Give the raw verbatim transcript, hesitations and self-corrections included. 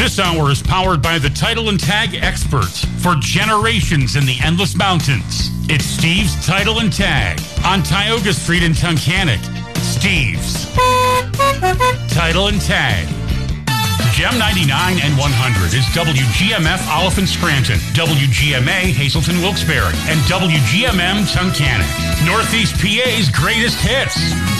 This hour is powered by the Title and Tag experts for generations in the Endless Mountains. It's Steve's Title and Tag on Tioga Street in Tunkhannock. Steve's Title and Tag. Gem ninety-nine and one hundred is W G M F Oliphant Scranton, W G M A Hazleton Wilkes-Barre, and W G M M Tunkhannock. Northeast P A's greatest hits.